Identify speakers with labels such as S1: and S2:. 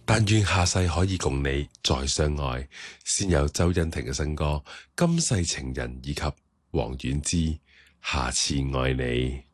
S1: 但願下世可以共你再相愛。先有周欣婷嘅新歌《今世情人》以及王菀之《下次愛你》。